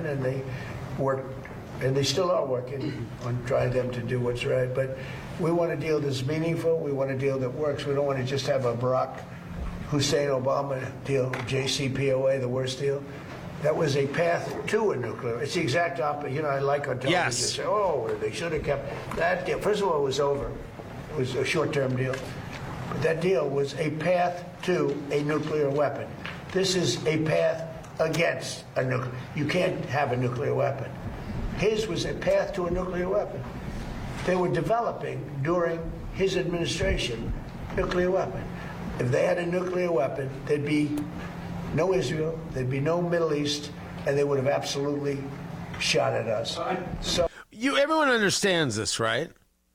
Iran, and they worked, and they still are working on trying them to do what's right. But we want a deal that's meaningful. We want a deal that works. We don't want to just have a Barack Hussein Obama deal, JCPOA, the worst deal. That was a path to a nuclear. It's the exact opposite. You know, I like on television. Yes. To say, oh, they should have kept that deal. First of all, it was over. It was a short-term deal. But that deal was a path to a nuclear weapon. This is a path against a nuclear. You can't have a nuclear weapon. His was a path to a nuclear weapon. They were developing during his administration nuclear weapon. If they had a nuclear weapon, there'd be no Israel, there'd be no Middle East, and they would have absolutely shot at us. So everyone understands this, right?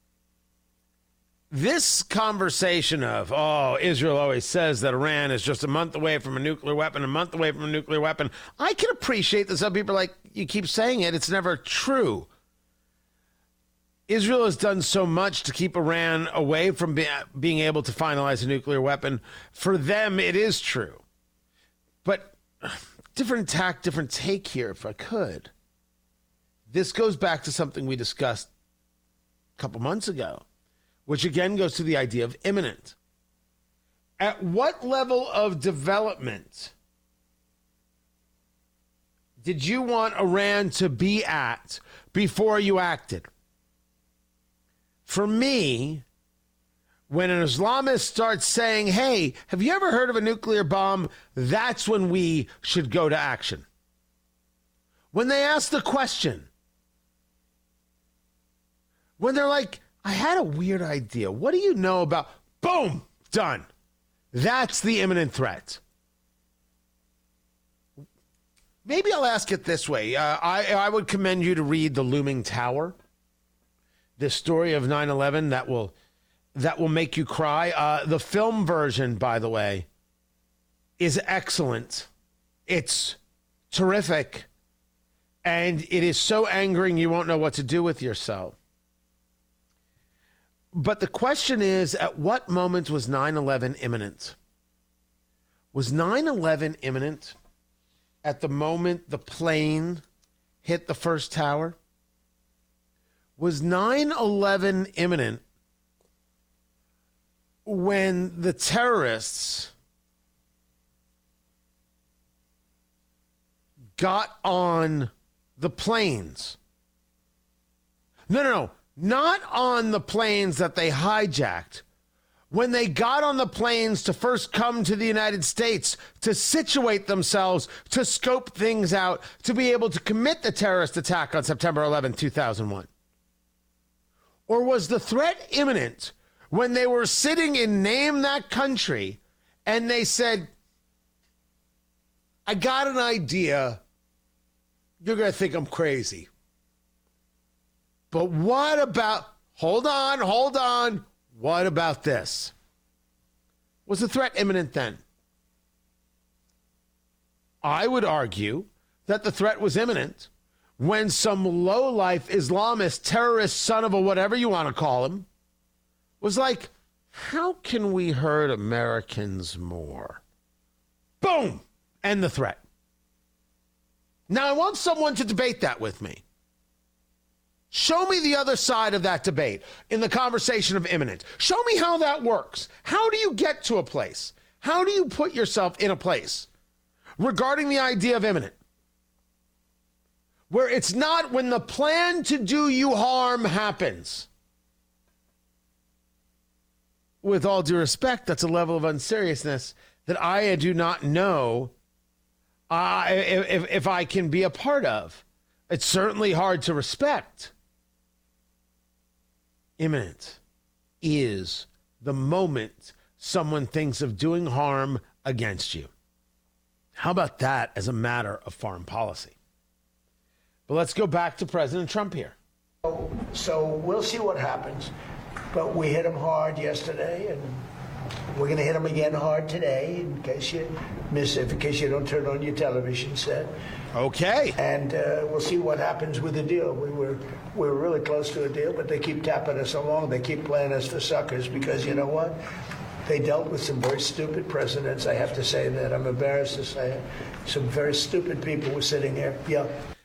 This conversation of, Israel always says that Iran is just a month away from a nuclear weapon, I can appreciate that some people are like, you keep saying it, it's never true. Israel has done so much to keep Iran away from being able to finalize a nuclear weapon. For them, it is true. But different tack, different take here, if I could. This goes back to something we discussed a couple months ago, which again goes to the idea of imminent. At what level of development did you want Iran to be at before you acted? For me, when an Islamist starts saying, hey, have you ever heard of a nuclear bomb? That's when we should go to action. When they ask the question, when they're like, I had a weird idea. What do you know about? Boom, done. That's the imminent threat. Maybe I'll ask it this way. I would commend you to read The Looming Tower, this story of 9/11 that will make you cry. The film version, by the way, is excellent. It's terrific. And it is so angering you won't know what to do with yourself. But the question is, at what moment was 9/11 imminent? Was 9/11 imminent at the moment the plane hit the first tower? Was 9/11 imminent when the terrorists got on the planes? No. Not on the planes that they hijacked. When they got on the planes to first come to the United States, to situate themselves, to scope things out, to be able to commit the terrorist attack on September 11, 2001. Or was the threat imminent when they were sitting in Name That Country and they said, I got an idea. You're going to think I'm crazy. But what about, hold on. What about this? Was the threat imminent then? I would argue that the threat was imminent when some low-life Islamist terrorist son of a whatever you want to call him was like, how can we hurt Americans more? Boom! End the threat. Now, I want someone to debate that with me. Show me the other side of that debate in the conversation of imminent. Show me how that works. How do you get to a place? How do you put yourself in a place regarding the idea of imminent, where it's not when the plan to do you harm happens? With all due respect, that's a level of unseriousness that I do not know if I can be a part of. It's certainly hard to respect. Imminent is the moment someone thinks of doing harm against you. How about that as a matter of foreign policy? But let's go back to President Trump here. So we'll see what happens. But we hit him hard yesterday, and we're going to hit him again hard today, in case you miss it, in case you don't turn on your television set. Okay. And we'll see what happens with the deal. We were really close to a deal, but they keep tapping us along. They keep playing us for suckers because, you know what? They dealt with some very stupid presidents. I have to say that. I'm embarrassed to say it. Some very stupid people were sitting here. Yeah.